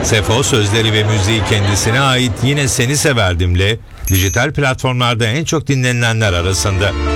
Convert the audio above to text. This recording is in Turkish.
Sefo sözleri ve müziği kendisine ait Yine Seni Severdim'le dijital platformlarda en çok dinlenilenler arasında.